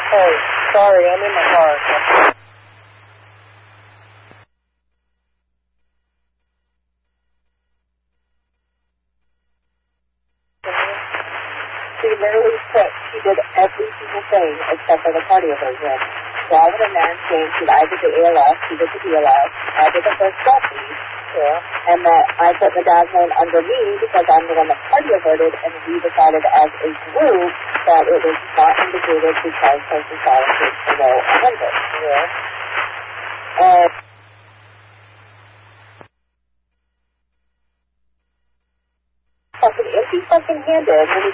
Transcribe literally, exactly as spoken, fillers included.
Oh, sorry, I'm in the car. She literally said she did every single thing except for the cardioversion. So all of the man came, she I did the A L S, she did the B L S, I did the first step. Yeah. And that I put midazolam under me because I'm the one that cardioverted, and we decided as a group that it was not indicated because her systolic is below one hundred. Yeah. And fucking, if he fucking handed, when he